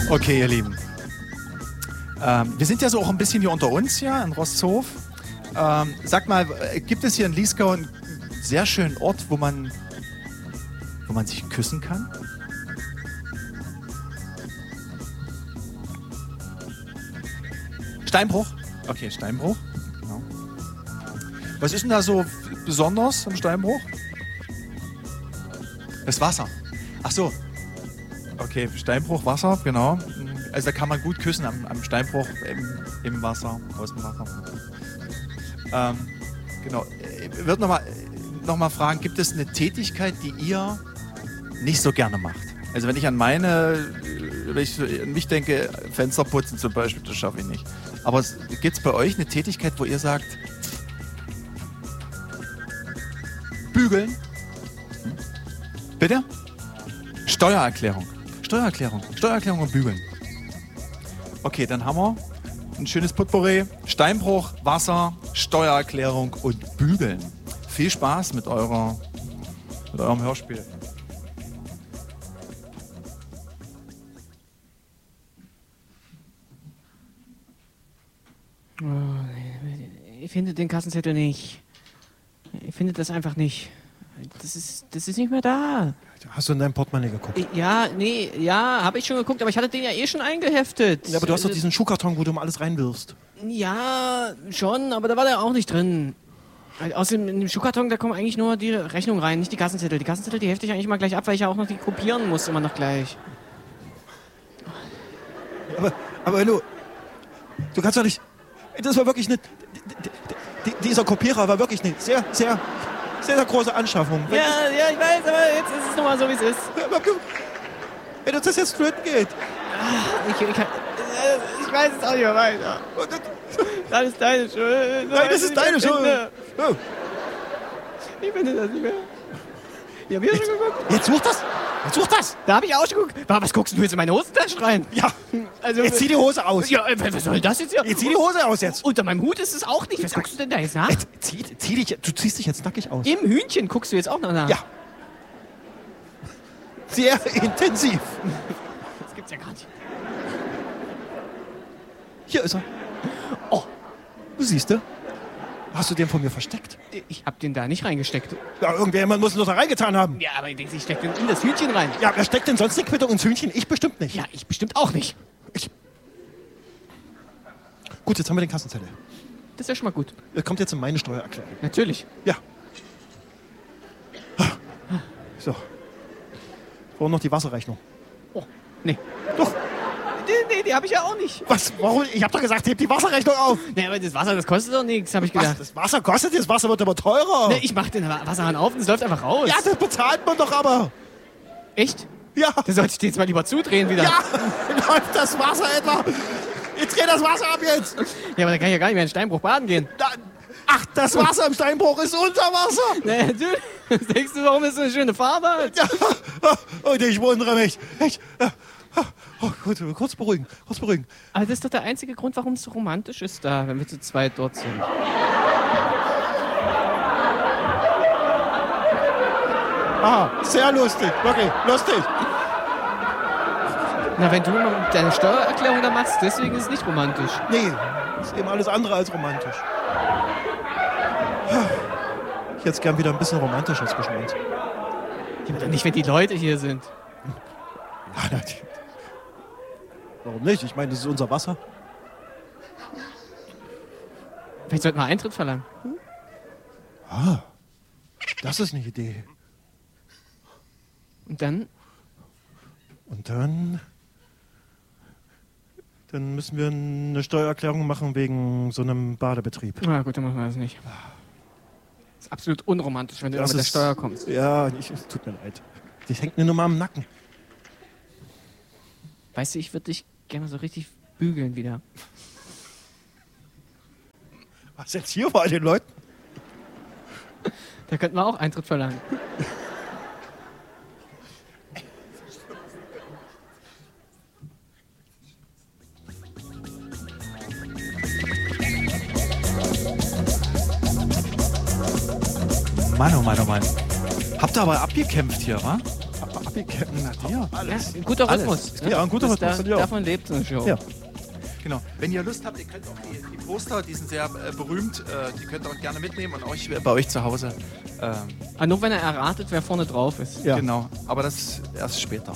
Okay, ihr Lieben. Wir sind ja so auch ein bisschen hier unter uns hier in Rosthof. Sag mal, gibt es hier in Liesgau einen sehr schönen Ort, wo man sich küssen kann? Steinbruch? Okay, Steinbruch. Genau. Was ist denn da so besonders am Steinbruch? Das Wasser. Ach so. Okay, Steinbruch, Wasser, genau. Also da kann man gut küssen am Steinbruch im Wasser, aus dem Wasser. Genau. Ich würde noch mal fragen, gibt es eine Tätigkeit, die ihr nicht so gerne macht? Also wenn ich an mich denke, Fenster putzen zum Beispiel, das schaffe ich nicht. Aber gibt es bei euch eine Tätigkeit, wo ihr sagt, bügeln? Bitte? Steuererklärung und bügeln. Okay, dann haben wir ein schönes Potpourri. Steinbruch, Wasser, Steuererklärung und bügeln. Viel Spaß mit eurem Hörspiel. Ich finde den Kassenzettel nicht. Ich finde das einfach nicht. Das ist nicht mehr da. Hast du in deinem Portemonnaie geguckt? Ja, habe ich schon geguckt, aber ich hatte den ja eh schon eingeheftet. Ja, aber du hast doch diesen Schuhkarton, wo du mal alles reinwirfst. Ja, schon, aber da war der auch nicht drin. Außerdem in dem Schuhkarton, da kommen eigentlich nur die Rechnung rein, nicht die Kassenzettel. Die Kassenzettel, die hefte ich eigentlich mal gleich ab, weil ich ja auch noch die kopieren muss, immer noch gleich. Aber wenn du kannst doch nicht... Das war wirklich nicht... Dieser Kopierer war wirklich eine sehr, sehr, sehr, sehr große Anschaffung. Ja, ich weiß, aber jetzt ist es nochmal so, wie es ist. Wenn uns das jetzt flöten geht. Ich weiß es auch nicht mehr weiter. Das ist deine Schuld. Nein, das ist deine Schuld. Oh. Ich finde das nicht mehr. Ich hab hier schon geguckt. Jetzt such das. Da habe ich auch schon geguckt. Was guckst du jetzt in meine Hosentasche rein? Ja, also, jetzt zieh die Hose aus. Ja, was soll das jetzt hier? Jetzt zieh die Hose aus jetzt. Unter meinem Hut ist es auch nicht. Was guckst du denn da jetzt nach? Du ziehst dich jetzt nackig aus. Im Hühnchen guckst du jetzt auch noch nach? Ja. Sehr intensiv. Das gibt's ja gar nicht. Hier ist er. Oh, du siehst du? Hast du den von mir versteckt? Ich hab den da nicht reingesteckt. Ja, irgendjemand muss ihn doch da reingetan haben. Ja, aber ich denke, ich steck den in das Hühnchen rein. Ja, wer steckt denn sonst die Quittung ins Hühnchen? Ich bestimmt nicht. Ja, ich bestimmt auch nicht. Gut, jetzt haben wir den Kassenzettel. Das ist ja schon mal gut. Er kommt jetzt in meine Steuererklärung. Natürlich. Ja. So. Wir brauchen noch die Wasserrechnung. Oh, nee. Doch. Nee, die habe ich ja auch nicht. Was? Warum? Ich habe doch gesagt, heb die Wasserrechnung auf. Nee, aber das Wasser, das kostet doch nichts, habe ich gedacht. Was? Das Wasser kostet? Das Wasser wird aber teurer. Nee, ich mach den Wasserhahn auf und es läuft einfach raus. Ja, das bezahlt man doch aber. Echt? Ja. Da sollte ich den jetzt mal lieber zudrehen wieder. Ja, läuft das Wasser etwa. Jetzt dreh das Wasser ab jetzt. Ja, aber dann kann ich ja gar nicht mehr in den Steinbruch baden gehen. Ach, das Wasser im Steinbruch ist unter Wasser. Nee, du, denkst du, warum ist so eine schöne Farbe? Ja. Und ich wundere mich. Oh, gut, kurz beruhigen. Aber das ist doch der einzige Grund, warum es so romantisch ist da, wenn wir zu zweit dort sind. Aha, sehr lustig. Wirklich, lustig. Na, wenn du deine Steuererklärung da machst, deswegen ist es nicht romantisch. Nee, ist eben alles andere als romantisch. Ich hätte es gern wieder ein bisschen romantisches geschmeckt. Ja, aber doch nicht, wenn die Leute hier sind. Ja, warum nicht? Ich meine, das ist unser Wasser. Vielleicht sollten wir Eintritt verlangen. Ah, das ist eine Idee. Und dann? Und dann müssen wir eine Steuererklärung machen wegen so einem Badebetrieb. Na gut, dann machen wir das nicht. Das ist absolut unromantisch, wenn du da mit der Steuer kommst. Ja, es tut mir leid. Die hängt mir nur mal am Nacken. Weißt du, ich würde dich gerne so richtig bügeln wieder. Was jetzt hier bei den Leuten? Da könnten wir auch Eintritt verlangen. Mann, oh Mann, oh Mann. Habt ihr aber abgekämpft hier, wa? Copycat. Ja. Alles. Ja, ein guter Alles. Rhythmus. Ja, ein guter Rhythmus, finde ich auch. Davon lebt so eine Show. Ja. Genau. Wenn ihr Lust habt, ihr könnt auch die Poster, die sind sehr berühmt, die könnt ihr auch gerne mitnehmen und bei euch zu Hause. Nur wenn er erratet, wer vorne drauf ist. Ja. Genau. Aber das erst später.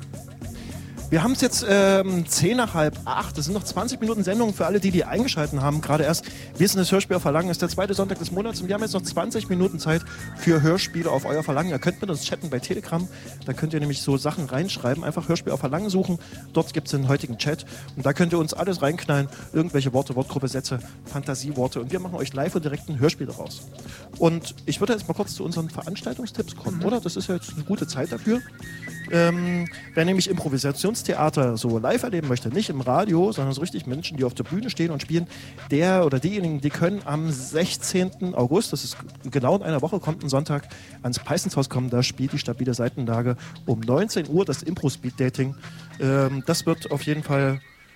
Wir haben es jetzt 7:50. Das sind noch 20 Minuten Sendung für alle, die eingeschaltet haben. Gerade erst. Wir sind das Hörspiel auf Verlangen. Das ist der zweite Sonntag des Monats und wir haben jetzt noch 20 Minuten Zeit für Hörspiele auf euer Verlangen. Ihr könnt mit uns chatten bei Telegram. Da könnt ihr nämlich so Sachen reinschreiben. Einfach Hörspiel auf Verlangen suchen. Dort gibt es den heutigen Chat. Und da könnt ihr uns alles reinknallen. Irgendwelche Worte, Wortgruppe, Sätze, Fantasieworte. Und wir machen euch live und direkt ein Hörspiel daraus. Und ich würde jetzt mal kurz zu unseren Veranstaltungstipps kommen, oder? Das ist ja jetzt eine gute Zeit dafür. Wer nämlich Improvisationstheater so live erleben möchte, nicht im Radio, sondern so richtig Menschen, die auf der Bühne stehen und spielen, der oder diejenigen, die können am 16. August, das ist genau in einer Woche, kommt ein Sonntag, ans Peissenshaus kommen, da spielt die stabile Seitenlage um 19 Uhr, das Impro-Speed-Dating. Das wird auf jeden Fall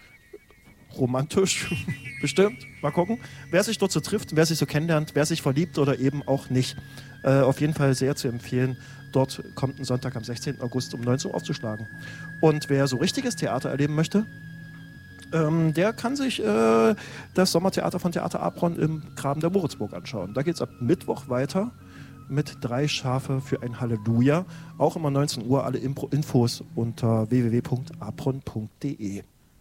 romantisch, bestimmt. Mal gucken, wer sich dort so trifft, wer sich so kennenlernt, wer sich verliebt oder eben auch nicht. Auf jeden Fall sehr zu empfehlen. Dort kommt ein Sonntag am 16. August um 19 Uhr aufzuschlagen. Und wer so richtiges Theater erleben möchte, der kann sich das Sommertheater von Theater Apron im Graben der Moritzburg anschauen. Da geht es ab Mittwoch weiter mit 3 Schafe für ein Halleluja. Auch immer 19 Uhr, alle Infos unter www.apron.de.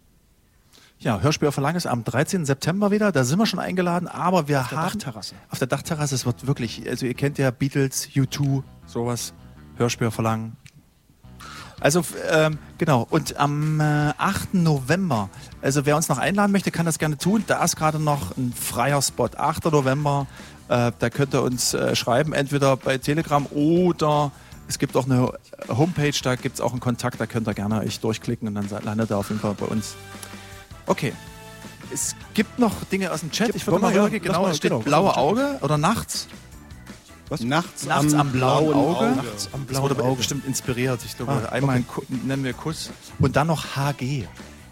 Ja, Hörspiel auf Verlangen ist am 13. September wieder. Da sind wir schon eingeladen, aber wir haben... Dachterrasse. Auf der Dachterrasse, es wird wirklich... Also ihr kennt ja Beatles, U2, sowas. Hörspiel auf Verlangen. Also, genau. Und am 8. November, also wer uns noch einladen möchte, kann das gerne tun. Da ist gerade noch ein freier Spot. 8. November, da könnt ihr uns schreiben, entweder bei Telegram oder es gibt auch eine Homepage, da gibt es auch einen Kontakt, da könnt ihr gerne euch durchklicken und dann landet ihr auf jeden Fall bei uns. Okay. Es gibt noch Dinge aus dem Chat. Ich würde mal hören, genau, es steht blaue Auge oder nachts. Was? Nachts am blauen Auge. Nachts am Das wurde blauen Auge. bestimmt inspiriert. Ich glaube, Ah, einmal nennen wir Kuss. Und dann noch HG.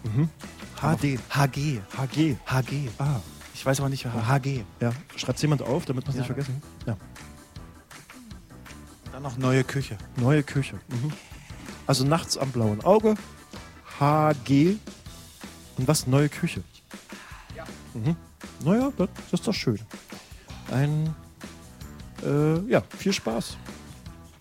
HD. HG. HG. HG. Ah, Ich weiß aber nicht, HG. ja. Schreibt jemand auf, damit wir es nicht Ja. vergessen. Ja. Dann noch neue Küche. Neue Küche. Also nachts am blauen Auge. HG. Und was? Neue Küche. Ja. Naja, das ist doch schön. Ja, viel Spaß.